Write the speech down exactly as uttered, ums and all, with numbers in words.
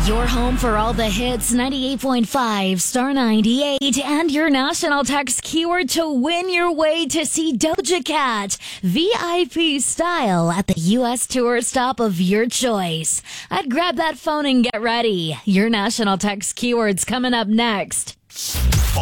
Your home for all the hits, ninety-eight point five, Star ninety-eight, and your national text keyword to win your way to see Doja Cat, V I P style, at the U S tour stop of your choice. I'd grab that phone and get ready. Your national text keywords coming up next.